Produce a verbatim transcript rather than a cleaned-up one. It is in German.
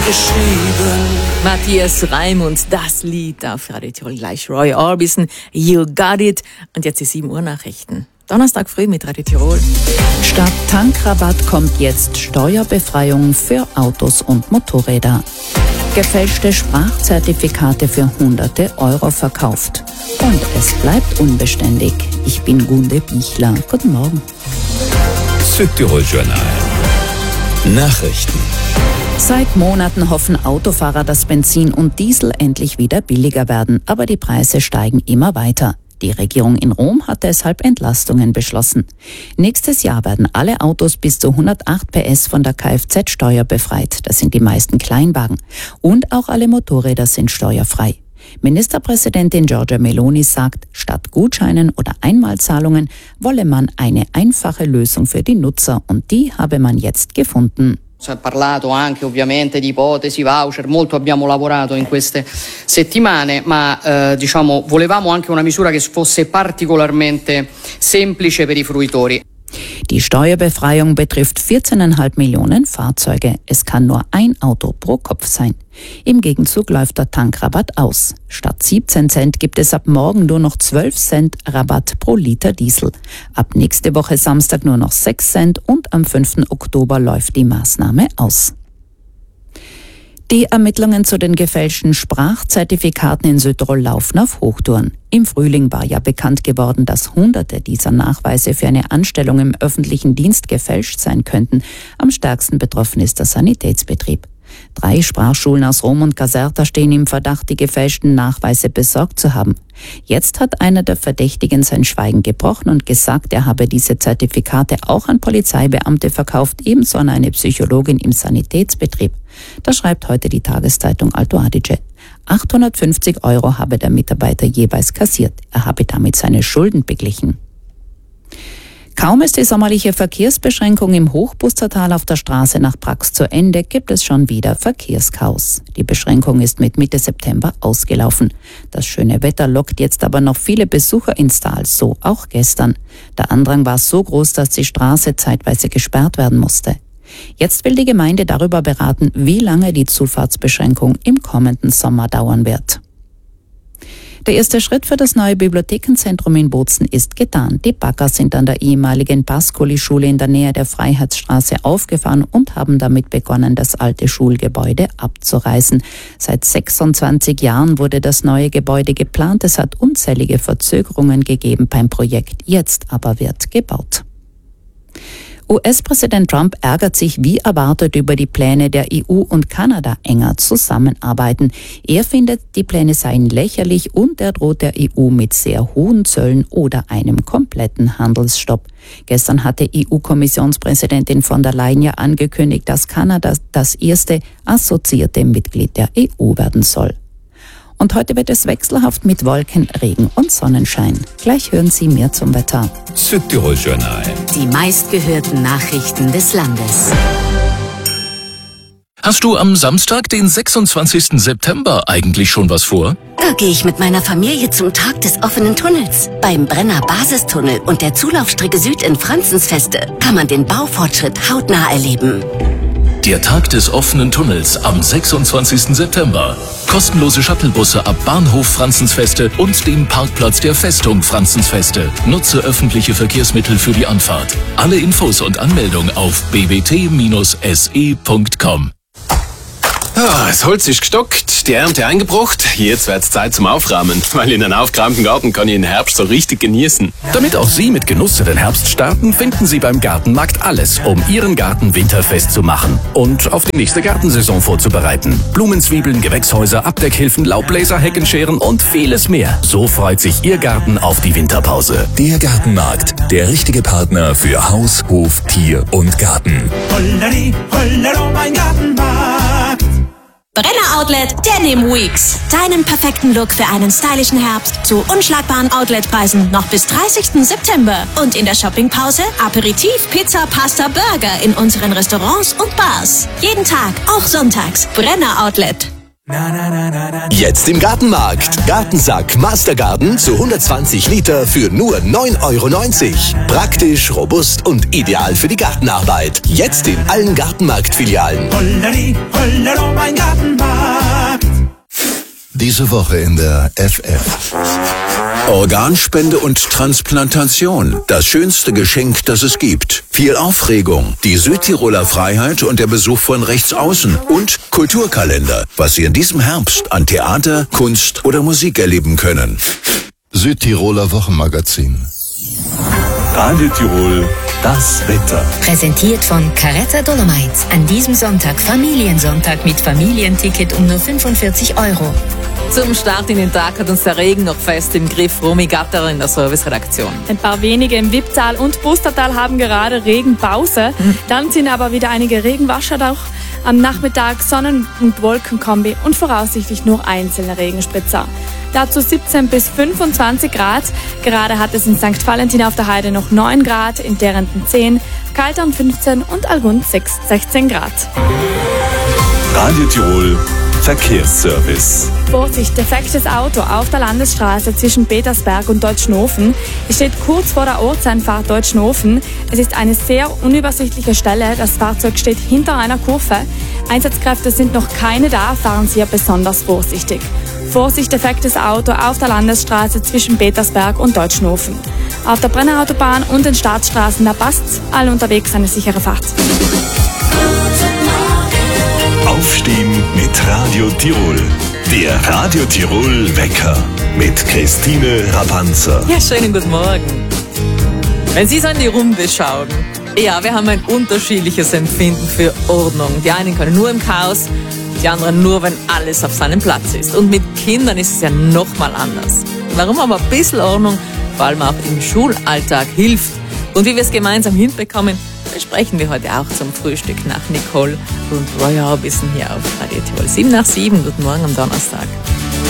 geschrieben. Matthias Reim und das Lied auf Radio Tirol gleich. Roy Orbison, You Got It. Und jetzt die sieben Uhr Nachrichten. Donnerstag früh mit Radio Tirol. Statt Tankrabatt kommt jetzt Steuerbefreiung für Autos und Motorräder. Gefälschte Sprachzertifikate für hunderte Euro verkauft. Und es bleibt unbeständig. Ich bin Gunde Bichler. Guten Morgen. Südtirol Journal. Nachrichten. Seit Monaten hoffen Autofahrer, dass Benzin und Diesel endlich wieder billiger werden, aber die Preise steigen immer weiter. Die Regierung in Rom hat deshalb Entlastungen beschlossen. Nächstes Jahr werden alle Autos bis zu hundertacht P S von der Kfz-Steuer befreit. Das sind die meisten Kleinwagen. Und auch alle Motorräder sind steuerfrei. Ministerpräsidentin Giorgia Meloni sagt, statt Gutscheinen oder Einmalzahlungen wolle man eine einfache Lösung für die Nutzer und die habe man jetzt gefunden. Si è parlato anche ovviamente di ipotesi, voucher, molto abbiamo lavorato in queste settimane, ma eh, diciamo volevamo anche una misura che fosse particolarmente semplice per i fruitori. Die Steuerbefreiung betrifft vierzehn Komma fünf Millionen Fahrzeuge. Es kann nur ein Auto pro Kopf sein. Im Gegenzug läuft der Tankrabatt aus. Statt siebzehn Cent gibt es ab morgen nur noch zwölf Cent Rabatt pro Liter Diesel. Ab nächste Woche Samstag nur noch sechs Cent und am fünften Oktober läuft die Maßnahme aus. Die Ermittlungen zu den gefälschten Sprachzertifikaten in Südtirol laufen auf Hochtouren. Im Frühling war ja bekannt geworden, dass Hunderte dieser Nachweise für eine Anstellung im öffentlichen Dienst gefälscht sein könnten. Am stärksten betroffen ist der Sanitätsbetrieb. Drei Sprachschulen aus Rom und Caserta stehen im Verdacht, die gefälschten Nachweise besorgt zu haben. Jetzt hat einer der Verdächtigen sein Schweigen gebrochen und gesagt, er habe diese Zertifikate auch an Polizeibeamte verkauft, ebenso an eine Psychologin im Sanitätsbetrieb. Das schreibt heute die Tageszeitung Alto Adige. achthundertfünfzig Euro habe der Mitarbeiter jeweils kassiert. Er habe damit seine Schulden beglichen. Kaum ist die sommerliche Verkehrsbeschränkung im Hochbustertal auf der Straße nach Brax zu Ende, gibt es schon wieder Verkehrschaos. Die Beschränkung ist mit Mitte September ausgelaufen. Das schöne Wetter lockt jetzt aber noch viele Besucher ins Tal, so auch gestern. Der Andrang war so groß, dass die Straße zeitweise gesperrt werden musste. Jetzt will die Gemeinde darüber beraten, wie lange die Zufahrtsbeschränkung im kommenden Sommer dauern wird. Der erste Schritt für das neue Bibliothekenzentrum in Bozen ist getan. Die Bagger sind an der ehemaligen Pascoli-Schule in der Nähe der Freiheitsstraße aufgefahren und haben damit begonnen, das alte Schulgebäude abzureißen. Seit sechsundzwanzig Jahren wurde das neue Gebäude geplant. Es hat unzählige Verzögerungen gegeben beim Projekt. Jetzt aber wird gebaut. U S-Präsident Trump ärgert sich wie erwartet über die Pläne der E U und Kanada enger zusammenarbeiten. Er findet, die Pläne seien lächerlich und er droht der E U mit sehr hohen Zöllen oder einem kompletten Handelsstopp. Gestern hatte E U-Kommissionspräsidentin von der Leyen ja angekündigt, dass Kanada das erste assoziierte Mitglied der E U werden soll. Und heute wird es wechselhaft mit Wolken, Regen und Sonnenschein. Gleich hören Sie mehr zum Wetter. Südtirol Journal. Die meistgehörten Nachrichten des Landes. Hast du am Samstag, den sechsundzwanzigsten September, eigentlich schon was vor? Da gehe ich mit meiner Familie zum Tag des offenen Tunnels. Beim Brenner Basistunnel und der Zulaufstrecke Süd in Franzensfeste kann man den Baufortschritt hautnah erleben. Der Tag des offenen Tunnels am sechsundzwanzigsten September. Kostenlose Shuttlebusse ab Bahnhof Franzensfeste und dem Parkplatz der Festung Franzensfeste. Nutze öffentliche Verkehrsmittel für die Anfahrt. Alle Infos und Anmeldung auf b b t Bindestrich s e punkt com. Ah, das Holz ist gestockt, die Ernte eingebracht. Jetzt wird's Zeit zum Aufräumen, weil in einem aufgeräumten Garten kann ich den Herbst so richtig genießen. Damit auch Sie mit Genuss in den Herbst starten, finden Sie beim Gartenmarkt alles, um Ihren Garten winterfest zu machen und auf die nächste Gartensaison vorzubereiten. Blumenzwiebeln, Gewächshäuser, Abdeckhilfen, Laubbläser, Heckenscheren und vieles mehr. So freut sich Ihr Garten auf die Winterpause. Der Gartenmarkt, der richtige Partner für Haus, Hof, Tier und Garten. Holleri, hollero, mein Gartenmarkt. Brenner Outlet Denim Weeks. Deinen perfekten Look für einen stylischen Herbst zu unschlagbaren Outletpreisen noch bis dreißigsten September. Und in der Shoppingpause Aperitif, Pizza, Pasta, Burger in unseren Restaurants und Bars. Jeden Tag, auch sonntags. Brenner Outlet. Jetzt im Gartenmarkt. Gartensack Mastergarden zu hundertzwanzig Liter für nur neun Euro neunzig. Praktisch, robust und ideal für die Gartenarbeit. Jetzt in allen Gartenmarkt-Filialen. Holleri, Hollero, mein Gartenmarkt. Diese Woche in der F F. Organspende und Transplantation. Das schönste Geschenk, das es gibt. Viel Aufregung. Die Südtiroler Freiheit und der Besuch von Rechtsaußen. Und Kulturkalender. Was Sie in diesem Herbst an Theater, Kunst oder Musik erleben können. Südtiroler Wochenmagazin. Radio Tirol, das Wetter. Präsentiert von Caretta Dolomites. An diesem Sonntag Familiensonntag mit Familienticket um nur fünfundvierzig Euro. Zum Start in den Tag hat uns der Regen noch fest im Griff. Romy Gatterer in der Serviceredaktion. Ein paar wenige im Wipptal und Pustertal haben gerade Regenpause. Mhm. Dann sind aber wieder einige Regenwascher doch. Am Nachmittag Sonnen- und Wolkenkombi und voraussichtlich nur einzelne Regenspritzer. Dazu siebzehn bis fünfundzwanzig Grad. Gerade hat es in Sankt Valentin auf der Heide noch neun Grad, in Derrenten zehn, Kaltern fünfzehn und Algund sechzehn Grad. Radio Tirol Verkehrsservice. Vorsicht, defektes Auto auf der Landesstraße zwischen Petersberg und Deutschnofen. Es steht kurz vor der Ortseinfahrt Deutschnofen. Es ist eine sehr unübersichtliche Stelle. Das Fahrzeug steht hinter einer Kurve. Einsatzkräfte sind noch keine da, fahren Sie besonders vorsichtig. Vorsicht, defektes Auto auf der Landesstraße zwischen Petersberg und Deutschnofen. Auf der Brennerautobahn und den Staatsstraßen, da passt's. Alle unterwegs eine sichere Fahrt. Aufstehen mit Radio Tirol. Der Radio Tirol Wecker mit Christine Rapanzer. Ja, schönen guten Morgen. Wenn Sie so in die Runde schauen, ja, wir haben ein unterschiedliches Empfinden für Ordnung. Die einen können nur im Chaos, die anderen nur, wenn alles auf seinem Platz ist. Und mit Kindern ist es ja noch mal anders. Warum aber ein bisschen Ordnung, vor allem auch im Schulalltag, hilft und wie wir es gemeinsam hinbekommen, besprechen wir heute auch zum Frühstück nach Nicole und Roy Orbison hier auf Radio Tirol. sieben nach sieben, guten Morgen am Donnerstag.